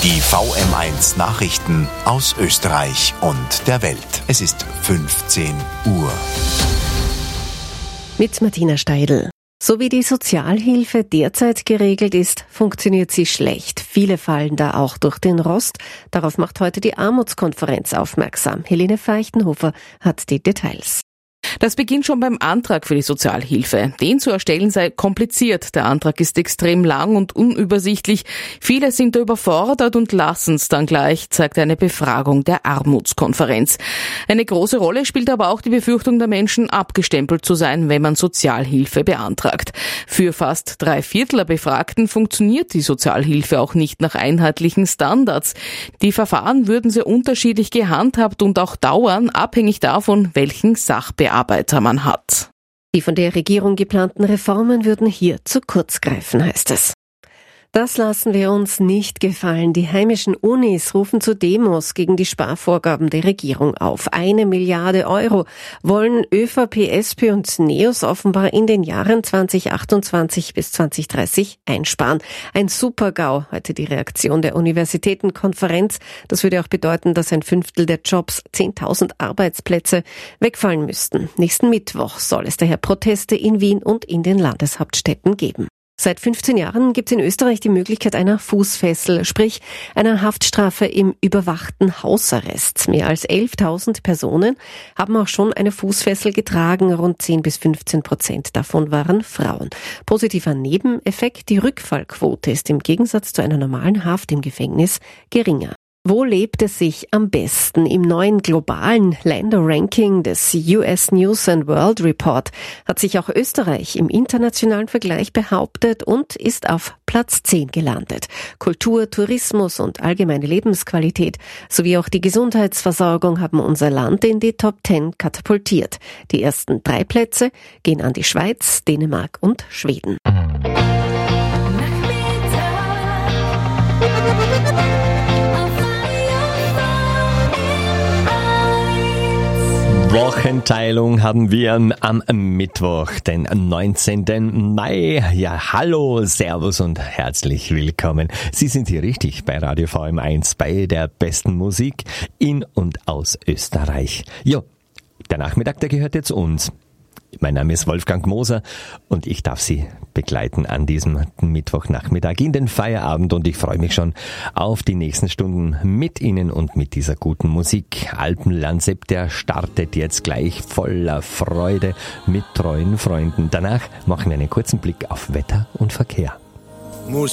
Die VM1 Nachrichten aus Österreich und der Welt. Es ist 15 Uhr. Mit Martina Steidl. So wie die Sozialhilfe derzeit geregelt ist, funktioniert sie schlecht. Viele fallen da auch durch den Rost. Darauf macht heute die Armutskonferenz aufmerksam. Helene Feichtenhofer hat die Details. Das beginnt schon beim Antrag für die Sozialhilfe. Den zu erstellen sei kompliziert. Der Antrag ist extrem lang und unübersichtlich. Viele sind da überfordert und lassen es dann gleich, zeigt eine Befragung der Armutskonferenz. Eine große Rolle spielt aber auch die Befürchtung der Menschen, abgestempelt zu sein, wenn man Sozialhilfe beantragt. Für fast 3/4 der Befragten funktioniert die Sozialhilfe auch nicht nach einheitlichen Standards. Die Verfahren würden sehr unterschiedlich gehandhabt und auch dauern, abhängig davon, welchen Sachbearbeiter man hat. Die von der Regierung geplanten Reformen würden hier zu kurz greifen, heißt es. Das lassen wir uns nicht gefallen. Die heimischen Unis rufen zu Demos gegen die Sparvorgaben der Regierung auf. 1 Milliarde Euro wollen ÖVP, SP und NEOS offenbar in den Jahren 2028 bis 2030 einsparen. Ein Super-GAU, heute die Reaktion der Universitätenkonferenz. Das würde auch bedeuten, dass 1/5 der Jobs, 10.000 Arbeitsplätze, wegfallen müssten. Nächsten Mittwoch soll es daher Proteste in Wien und in den Landeshauptstädten geben. Seit 15 Jahren gibt es in Österreich die Möglichkeit einer Fußfessel, sprich einer Haftstrafe im überwachten Hausarrest. Mehr als 11.000 Personen haben auch schon eine Fußfessel getragen. Rund 10-15% davon waren Frauen. Positiver Nebeneffekt: die Rückfallquote ist im Gegensatz zu einer normalen Haft im Gefängnis geringer. Wo lebt es sich am besten? Im neuen globalen Länderranking des US News and World Report hat sich auch Österreich im internationalen Vergleich behauptet und ist auf Platz 10 gelandet. Kultur, Tourismus und allgemeine Lebensqualität sowie auch die Gesundheitsversorgung haben unser Land in die Top 10 katapultiert. Die ersten 3 Plätze gehen an die Schweiz, Dänemark und Schweden. Wochenteilung haben wir am Mittwoch, den 19. Mai. Ja, hallo, servus und herzlich willkommen. Sie sind hier richtig bei Radio VM1, bei der besten Musik in und aus Österreich. Jo, der Nachmittag, der gehört jetzt uns. Mein Name ist Wolfgang Moser und ich darf Sie begleiten an diesem Mittwochnachmittag in den Feierabend und ich freue mich schon auf die nächsten Stunden mit Ihnen und mit dieser guten Musik. Alpenlandsepp, der startet jetzt gleich voller Freude mit treuen Freunden. Danach machen wir einen kurzen Blick auf Wetter und Verkehr.